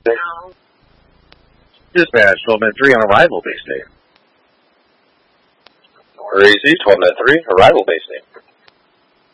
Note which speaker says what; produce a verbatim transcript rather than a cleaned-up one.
Speaker 1: No.
Speaker 2: Dispatch, twelve minute three on arrival base name.
Speaker 3: Razy, twelve minute three, arrival base name.